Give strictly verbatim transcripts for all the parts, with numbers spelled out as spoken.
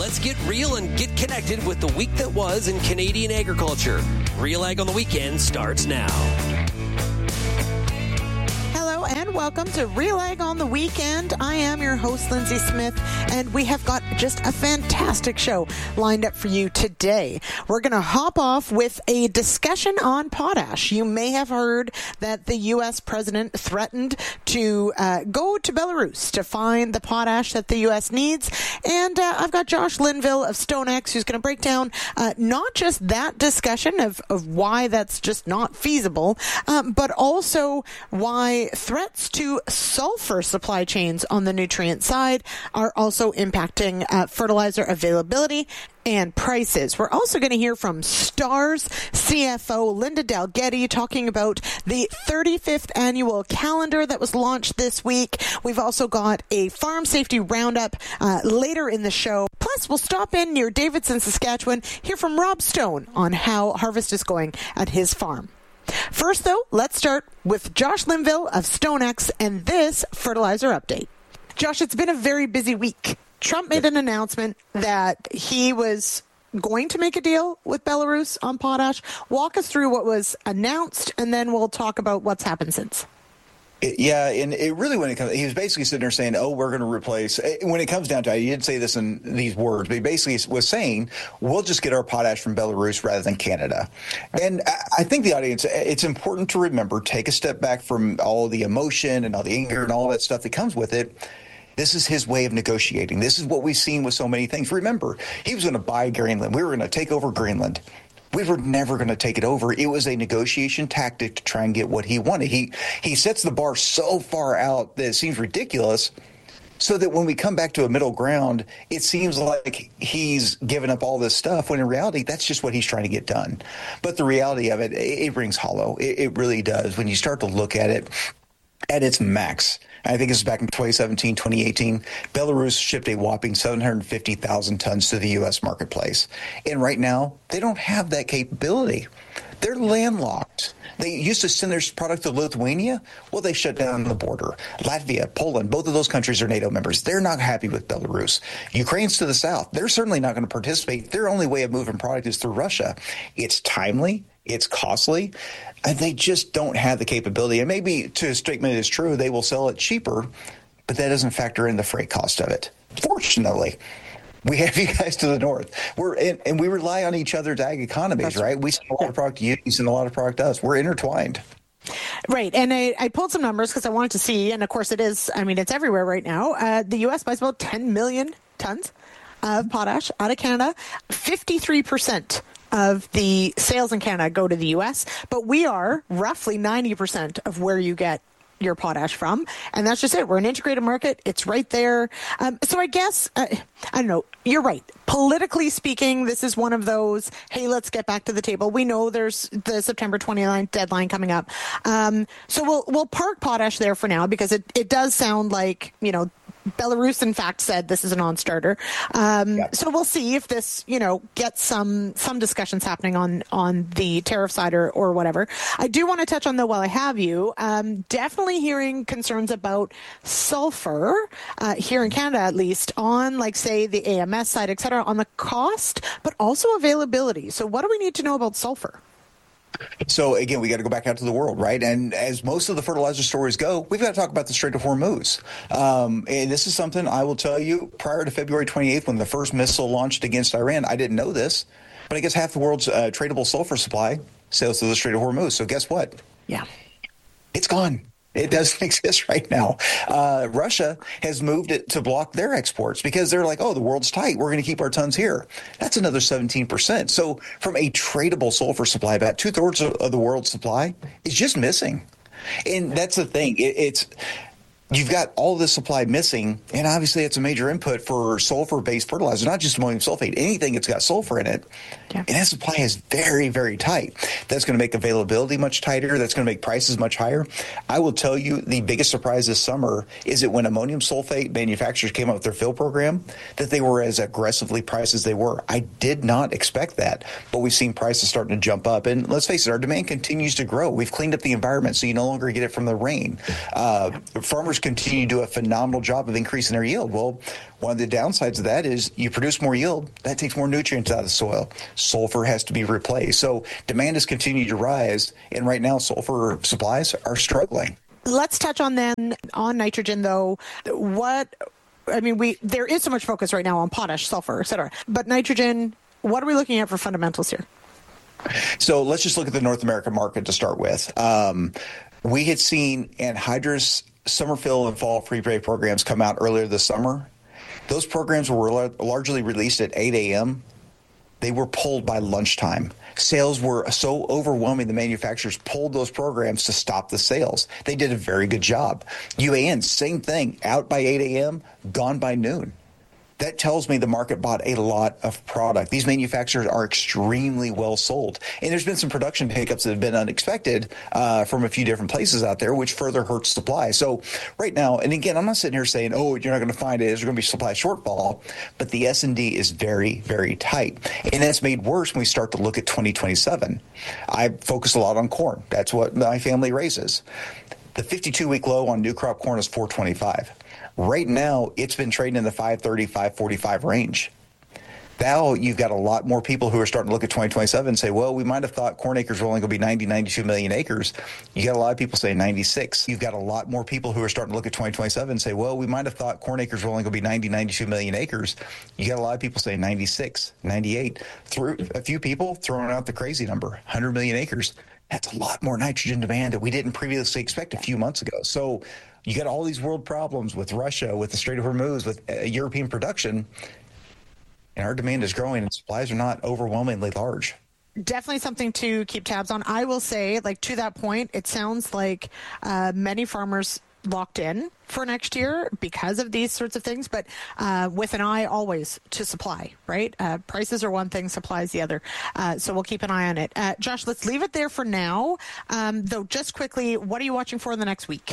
Let's get real and get connected with the week that was in Canadian agriculture. Real Ag on the Weekend starts now. Hello and welcome to Real Ag on the Weekend. I am your host, Lindsay Smith, and we have got just a fantastic show lined up for you today. We're going to hop off with a discussion on potash. You may have heard that the U S president threatened to uh, go to Belarus to find the potash that the U S needs. And uh, I've got Josh Linville of StoneX who's going to break down uh, not just that discussion of, of why that's just not feasible, um, but also why threats to sulfur supply chains on the nutrient side are also impacting uh, fertilizer availability and prices. We're also going to hear from STARS C F O Linda Dalgetty talking about the thirty-fifth annual calendar that was launched this week. We've also got a farm safety roundup uh, later in the show. Plus, we'll stop in near Davidson, Saskatchewan, hear from Rob Stone on how harvest is going at his farm. First, though, let's start with Josh Linville of StoneX and this fertilizer update. Josh, it's been a very busy week. Trump made an announcement that he was going to make a deal with Belarus on potash. Walk us through what was announced, and then we'll talk about what's happened since. Yeah, and it really, when it comes, he was basically sitting there saying, oh, we're going to replace, when it comes down to it, he didn't say this in these words, but he basically was saying, we'll just get our potash from Belarus rather than Canada. And I think the audience, it's important to remember, take a step back from all the emotion and all the anger and all that stuff that comes with it. This is his way of negotiating. This is what we've seen with so many things. Remember, he was going to buy Greenland. We were going to take over Greenland. We were never going to take it over. It was a negotiation tactic to try and get what he wanted. He he sets the bar so far out that it seems ridiculous, so that when we come back to a middle ground, it seems like he's given up all this stuff, when in reality, that's just what he's trying to get done. But the reality of it, it, it rings hollow. It, it really does. When you start to look at it at its max, I think this is back in twenty seventeen, twenty eighteen, Belarus shipped a whopping seven hundred fifty thousand tons to the U S marketplace. And right now, they don't have that capability. They're landlocked. They used to send their product to Lithuania. Well, they shut down the border. Latvia, Poland, both of those countries are NATO members. They're not happy with Belarus. Ukraine's to the south. They're certainly not going to participate. Their only way of moving product is through Russia. It's timely. It's costly. And they just don't have the capability. And maybe to a statement is true, they will sell it cheaper, but that doesn't factor in the freight cost of it. Fortunately, we have you guys to the north. We're in, and we rely on each other's ag economies, That's right? We send a lot of product to you, you send a lot of product to us. We're intertwined. Right. And I, I pulled some numbers because I wanted to see, and of course it is, I mean, it's everywhere right now. Uh, the U S buys about ten million tons of potash out of Canada, fifty-three percent of the sales in Canada go to the U S, but we are roughly ninety percent of where you get your potash from. And that's just it. We're an integrated market. It's right there. Um, so I guess, uh, I don't know, you're right. Politically speaking, this is one of those, hey, let's get back to the table. We know there's the September twenty-ninth deadline coming up. Um, so we'll, we'll park potash there for now, because it, it does sound like, you know, Belarus, in fact, said this is a non-starter. Um, yeah. So we'll see if this, you know, gets some some discussions happening on on the tariff side or, or whatever. I do want to touch on, though, while I have you, um, definitely hearing concerns about sulfur uh, here in Canada, at least, on, like, say, the A M S side, et cetera, on the cost, but also availability. So what do we need to know about sulfur? So, again, we got to go back out to the world, right? And as most of the fertilizer stories go, we've got to talk about the Strait of Hormuz. Um, and this is something I will tell you, prior to February twenty-eighth, when the first missile launched against Iran, I didn't know this, but I guess half the world's uh, tradable sulfur supply sails through the Strait of Hormuz. So guess what? Yeah. It's gone. It doesn't exist right now. Uh, Russia has moved it to block their exports because they're like, oh, the world's tight. We're going to keep our tons here. That's another seventeen percent. So from a tradable sulfur supply, about two thirds of, of the world's supply is just missing. And that's the thing. It, it's You've got all this supply missing, and obviously it's a major input for sulfur-based fertilizer, not just ammonium sulfate, anything that's got sulfur in it. Yeah. And that supply is very, very tight. That's going to make availability much tighter. That's going to make prices much higher. I will tell you the biggest surprise this summer is that when ammonium sulfate manufacturers came up with their fill program, that they were as aggressively priced as they were. I did not expect that, but we've seen prices starting to jump up. And let's face it, our demand continues to grow. We've cleaned up the environment, so you no longer get it from the rain. Uh, farmers continue to do a phenomenal job of increasing their yield. Well, one of the downsides of that is you produce more yield, that takes more nutrients out of the soil. Sulfur has to be replaced. So demand has continued to rise, and right now sulfur supplies are struggling. Let's touch on then on nitrogen, though. What, I mean, we there is so much focus right now on potash, sulfur, et cetera. But nitrogen, what are we looking at for fundamentals here? So let's just look at the North American market to start with. Um, we had seen anhydrous summer fill and fall prepay programs come out earlier this summer. Those programs were largely released at eight a.m. They were pulled by lunchtime. Sales were so overwhelming, the manufacturers pulled those programs to stop the sales. They did a very good job. U A N, same thing, out by eight a.m., gone by noon. That tells me the market bought a lot of product. These manufacturers are extremely well sold. And there's been some production hiccups that have been unexpected uh, from a few different places out there, which further hurts supply. So right now, and again, I'm not sitting here saying, oh, you're not going to find it. There's going to be supply shortfall. But the S and D is very, very tight. And that's made worse when we start to look at twenty twenty-seven. I focus a lot on corn. That's what my family raises. The fifty-two week low on new crop corn is four twenty-five. Right now, it's been trading in the five thirty, five forty-five range. Now you've got a lot more people who are starting to look at twenty twenty-seven and say, well, we might have thought corn acres were only going to be ninety, ninety-two million acres. You got a lot of people saying ninety-six. You've got a lot more people who are starting to look at twenty twenty-seven and say, well, we might have thought corn acres were only going to be ninety, ninety-two million acres. You got a lot of people saying ninety-six, ninety-eight. Through a few people throwing out the crazy number, one hundred million acres. That's a lot more nitrogen demand that we didn't previously expect a few months ago. So you got all these world problems with Russia, with the Strait of Hormuz, with uh, European production, and our demand is growing and supplies are not overwhelmingly large. Definitely something to keep tabs on. I will say, like, to that point, it sounds like uh, many farmers locked in for next year because of these sorts of things, but uh, with an eye always to supply, right? Uh, prices are one thing, supply is the other. Uh, so we'll keep an eye on it. Uh, Josh, let's leave it there for now. Um, though, just quickly, what are you watching for in the next week?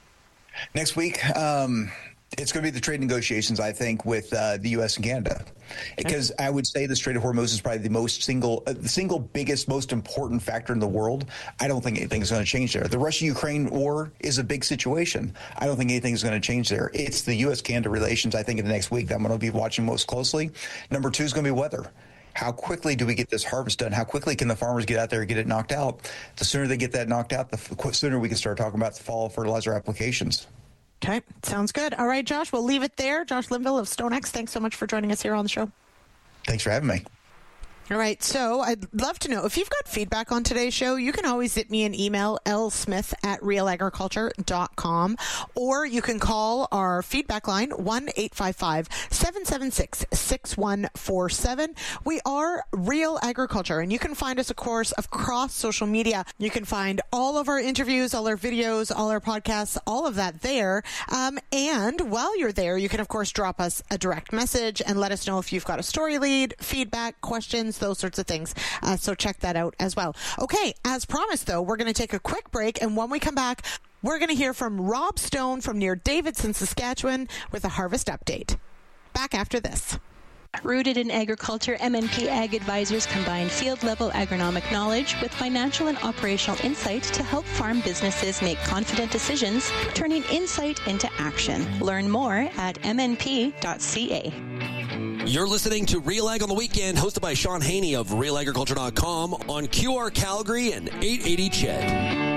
Next week, um, it's going to be the trade negotiations, I think, with uh, the U S and Canada. Because I would say the Strait of Hormuz is probably the most single, uh, the single biggest, most important factor in the world. I don't think anything's going to change there. The Russia-Ukraine war is a big situation. I don't think anything's going to change there. It's the U S Canada relations, I think, in the next week that I'm going to be watching most closely. Number two is going to be weather. How quickly do we get this harvest done? How quickly can the farmers get out there and get it knocked out? The sooner they get that knocked out, the sooner we can start talking about the fall fertilizer applications. Okay, sounds good. All right, Josh, we'll leave it there. Josh Linville of StoneX, thanks so much for joining us here on the show. Thanks for having me. All right, so I'd love to know if you've got feedback on today's show. You can always zip me an email, lsmith at real agriculture dot com, or you can call our feedback line, one eight five five, seven seven six, six one four seven. We are Real Agriculture, and you can find us, of course, across social media. You can find all of our interviews, all our videos, all our podcasts, all of that there. Um, and while you're there, you can, of course, drop us a direct message and let us know if you've got a story lead, feedback, questions, those sorts of things. Uh, so check that out as well. Okay, as promised, though, we're going to take a quick break, and when we come back, we're going to hear from Rob Stone from near Davidson, Saskatchewan, with a harvest update. Back after this. Rooted in agriculture, M N P Ag Advisors combine field-level agronomic knowledge with financial and operational insight to help farm businesses make confident decisions, turning insight into action. Learn more at m n p dot c a. You're listening to Real Ag on the Weekend, hosted by Sean Haney of real agriculture dot com on Q R Calgary and eight eighty C H E D.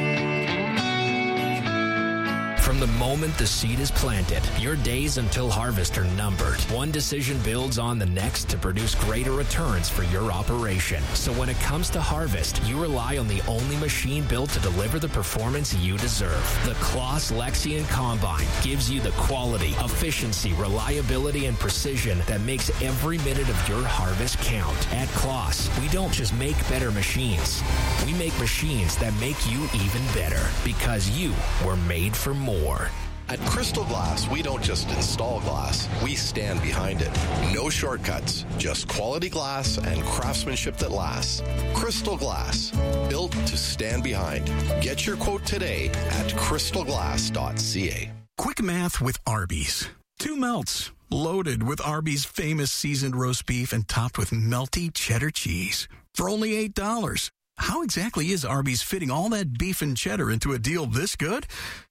From the moment the seed is planted, your days until harvest are numbered. One decision builds on the next to produce greater returns for your operation. So when it comes to harvest, you rely on the only machine built to deliver the performance you deserve. The Claas Lexion Combine gives you the quality, efficiency, reliability, and precision that makes every minute of your harvest count. At Claas, we don't just make better machines. We make machines that make you even better because you were made for more. At Crystal Glass, we don't just install glass, we stand behind it. No shortcuts, just quality glass and craftsmanship that lasts. Crystal Glass, built to stand behind. Get your quote today at crystal glass dot c a. Quick math with Arby's. Two melts, loaded with Arby's famous seasoned roast beef and topped with melty cheddar cheese. For only eight dollars. How exactly is Arby's fitting all that beef and cheddar into a deal this good?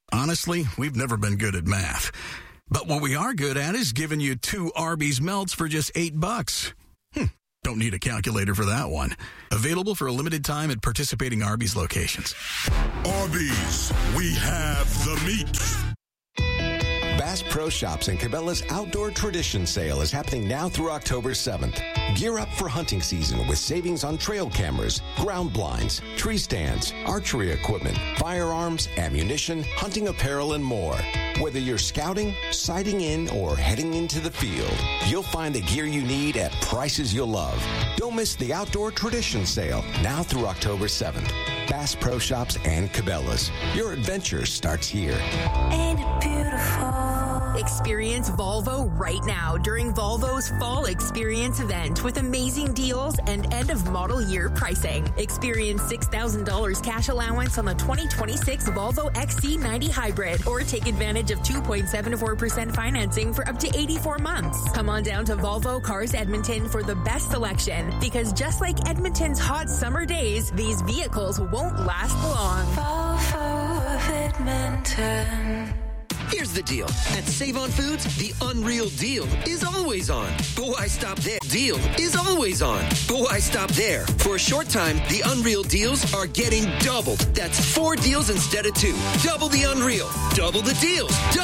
Honestly, we've never been good at math. But what we are good at is giving you two Arby's melts for just eight bucks. Hmm, don't need a calculator for that one. Available for a limited time at participating Arby's locations. Arby's, we have the meat. Bass Pro Shops and Cabela's Outdoor Tradition Sale is happening now through October seventh. Gear up for hunting season with savings on trail cameras, ground blinds, tree stands, archery equipment, firearms, ammunition, hunting apparel, and more. Whether you're scouting, sighting in, or heading into the field, you'll find the gear you need at prices you'll love. Don't miss the Outdoor Tradition Sale now through October seventh. Bass Pro Shops and Cabela's. Your adventure starts here. Ain't it beautiful? Experience Volvo right now during Volvo's Fall Experience event with amazing deals and end-of-model year pricing. Experience six thousand dollars cash allowance on the twenty twenty-six Volvo X C ninety Hybrid, or take advantage of two point seven four percent financing for up to eighty-four months. Come on down to Volvo Cars Edmonton for the best selection, because just like Edmonton's hot summer days, these vehicles won't last long. Volvo of Edmonton. Here's the deal. At Save On Foods, the unreal deal is always on. But why stop there? Deal is always on. But why stop there? For a short time, the unreal deals are getting doubled. That's four deals instead of two. Double the unreal. Double the deals. Double